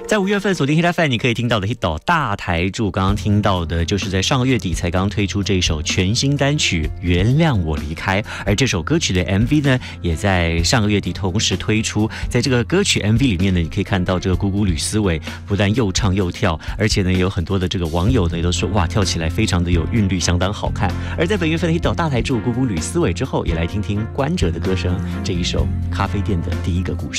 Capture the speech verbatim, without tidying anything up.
在五月份锁定 Hit F M， 你可以听到的 Hit 大台柱，刚刚听到的就是在上个月底才刚推出这一首全新单曲《原谅我离开》，而这首歌曲的 M V 呢，也在上个月底同时推出。在这个歌曲 M V 里面呢，你可以看到这个姑姑吕思伟不但又唱又跳，而且呢，也有很多的这个网友呢也都说哇，跳起来非常的有韵律，相当好看。而在本月份的 Hit 大台柱姑姑吕思伟之后，也来听听关喆的歌声，这一首《咖啡店的第一个故事》。